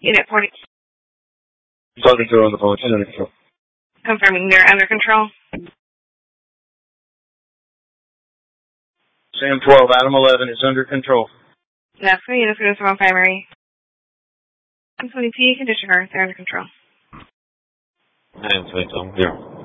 Unit 40. Sergeant on the phone. She's under control. Confirming they're under control. Sam 12, Adam 11 is under control. That's for Unit 301 primary. I'm 22, condition earth, they're under control. I am 22, 0.